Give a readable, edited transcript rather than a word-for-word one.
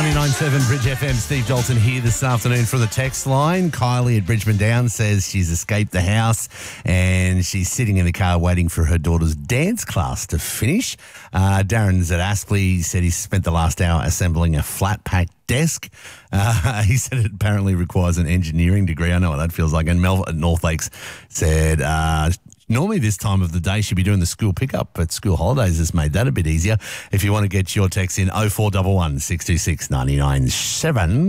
99.7 Bridge FM. Steve Dalton here this afternoon from the text line. Kylie at Bridgman Downs says she's escaped the house and she's sitting in the car waiting for her daughter's dance class to finish. Darren's at Aspley said he spent the last hour assembling a flat pack desk. He said it apparently requires an engineering degree. I know what that feels like. And Mel at North Lakes said normally this time of the day she'd be doing the school pickup, but school holidays has made that a bit easier. If you want to get your text in, 0411 626 997.